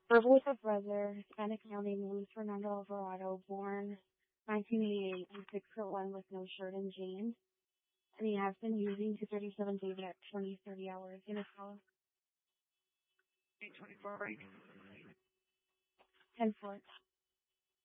Her voice of brother, Hispanic male named Luis Fernando Alvarado, born 1988, and 6'1" with no shirt and jeans. And he has been using 237 David at 20-30 hours in his house. 824 break. 10-4.